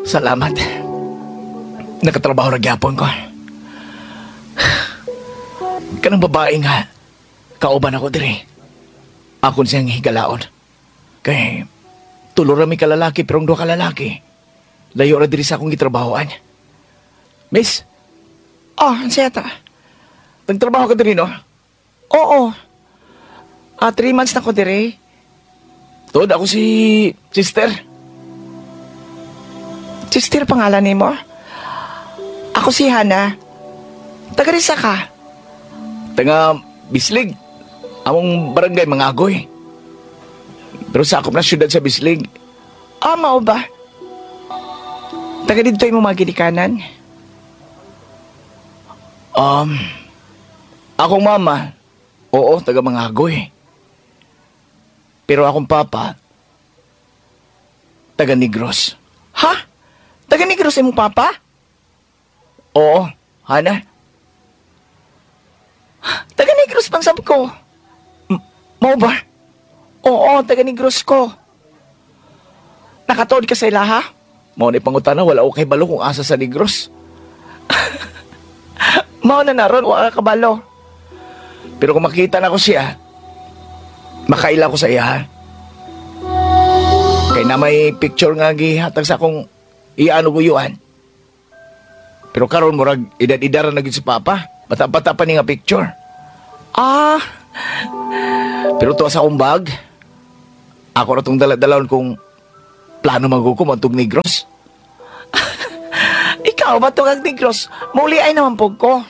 Salamat. Nakatrabaho na gyapon ko. Kanang babae nga, kauban ako diri. Akon siyang higalaon. Kay, tulo rami ka lalaki, pero duha ka lalaki. Layo na diri sa akong gitrabahoan. Miss? Oh, seta. Nagtrabaho ka diri, no? Oo. 3 months na ko dire. Tod, ako si sister. Sister pangalan ni mo? Ako si Hana. Taga Risa ka. Taga Bislig. Among barangay Mangagoy. Pero sa akop na syudad sa Bislig. Mao ba? Taga dito mo mga ginikanan. Akong mama, oo, taga Mangagoy. Pero akong papa, taga Negros. Ha? Taga Negros imong papa? Oo, Hana. Taga Negros pang sab ko. Mao ba? Oo, taga Negros ko. Nakatuod ka sa ila, ha? Mao ni pangutana, wala ko kay balo kung asa sa Negros. Mao na naron, wala ka kabalo. Pero kung makita na ko siya, makaila ko sa iya, ha? Kay na may picture nga gihatag sa akong iano guyuan. Pero karon murag edad-edara na gid si Papa. Bata-bata pa ni nga picture. Pero to sa akong bag, ako na tong dala-dalawon kung plano maguko matug Negros. Ikaw ba to kag Negros? Muli ay naman po ko.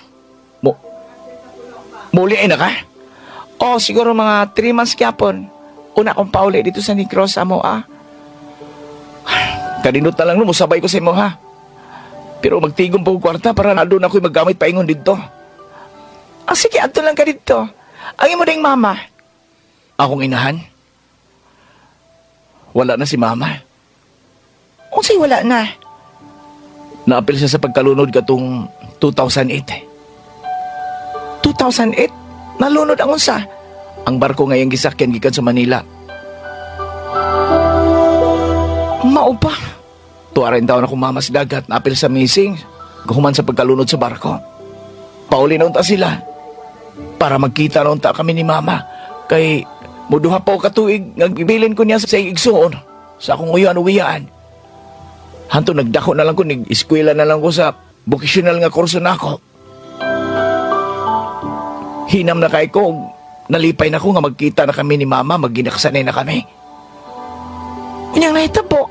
Muli ay na ka? Siguro mga 3 months gyapon. Una kong pauli dito sa Negros amo Kadinot na lang no, musabay ko sa imo ha. Pero magtigom pa ko kwarta para na doon ako'y maggamit paingon dito. Sige, adto lang ka dito. Ang imo ding mama. Akong inahan? Wala na si Mama. Unsay wala na? Naapil siya sa pagkalunod katong 2008. 2008? Nalunod ang unsa? Ang barko ngayong gisakyan gikan sa Manila. Mao ba? Tuwarin taon akong mama sa dagat, naapil sa missing. Guhuman sa pagkalunod sa barko. Pauli na unta sila. Para magkita na unta kami ni Mama. Kay muduha pa o katuig, nagbibilin ko niya sa igsoon. Sa akong uyaan-uyaan. Hanto nagdako na lang ko, nag-eskwela na lang ko sa vocational nga kurso na ako. Hinam na kay ko, nalipay na ko nga magkita na kami ni Mama, magginaksanay na kami. Unyang nahitabo.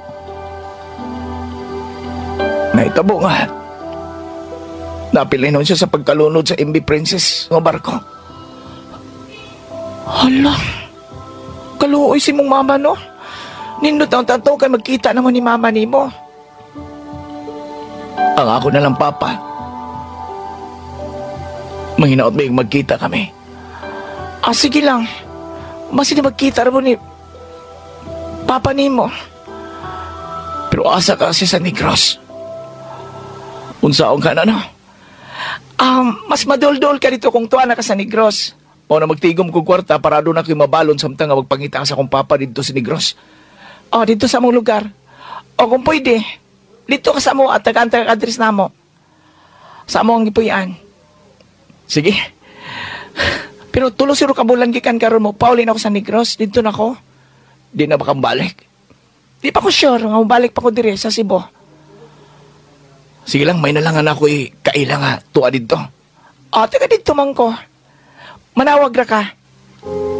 Nahitabo nga. Napilay noon siya sa pagkalunod sa MB Princess ng barko. Hala. Kaluoy si mong mama, no? Nindot ang tanto kay magkita naman ni mama ni mo. Ang ako na lang, Papa. Mahinaot ba yung magkita kami? Sige lang. Masin na magkita rin mo ni Papa ni mo. Pero asa ka kasi sa Negros. Unsaon ka na, no? Mas madol-dol ka dito kung tuwa na ka sa Negros. O na magtigom ko kwarta para doon ako mabalon samtang nga magpangita sa akong papa dito sa Negros. Dito sa mong lugar. Kung pwede, dito ka sa mo at taga-antay address na mo. Sa mo ang ipuyan. Sige. Pero tulo siro kabulan gikan karon mo. Paulin ako sa Negros. Dito na ko. Di na ba kang balik? Di pa ko sure nga balik pa ko dire sa Cebu. Sige lang, may nalangan ako kaila nga tuwa dito. Taga dito man ko. Manawag ra ka.